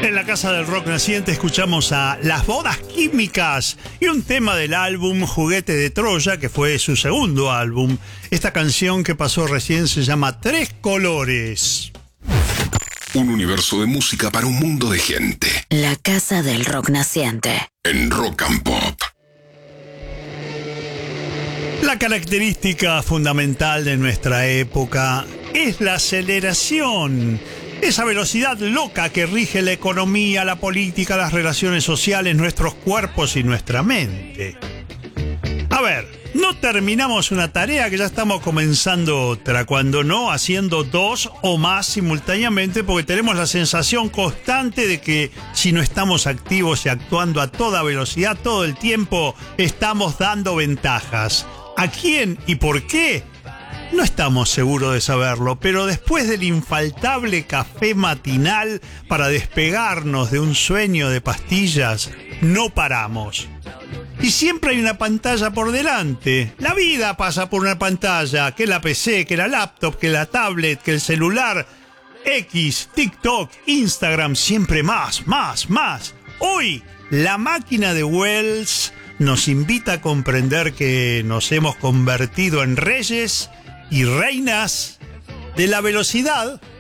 En la Casa del Rock Naciente escuchamos a Las Bodas Químicas y un tema del álbum Juguete de Troya, que fue su segundo álbum. Esta canción que pasó recién se llama Tres Colores. Un universo de música para un mundo de gente. La Casa del Rock Naciente. En Rock and Pop. La característica fundamental de nuestra época es la aceleración. Esa velocidad loca que rige la economía, la política, las relaciones sociales, nuestros cuerpos y nuestra mente. A ver, no terminamos una tarea que ya estamos comenzando otra, cuando no haciendo dos o más simultáneamente, porque tenemos la sensación constante de que si no estamos activos y actuando a toda velocidad todo el tiempo, estamos dando ventajas. ¿A quién y por qué? No estamos seguros de saberlo, pero después del infaltable café matinal para despegarnos de un sueño de pastillas, no paramos. Y siempre hay una pantalla por delante. La vida pasa por una pantalla, que la PC, que la laptop, que la tablet, que el celular, X, TikTok, Instagram, siempre más, más, más. Hoy, la máquina de Wells nos invita a comprender que nos hemos convertido en reyes y reinas de la velocidad